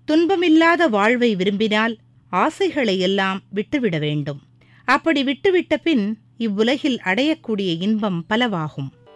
துன்பமில்லாத வாழ்வை விரும்பினால் ஆசைகளை எல்லாம் விட்டுவிட வேண்டும். அப்படி விட்டுவிட்ட பின் இவ்வுலகில் அடையக்கூடிய இன்பம் பலவாகும்.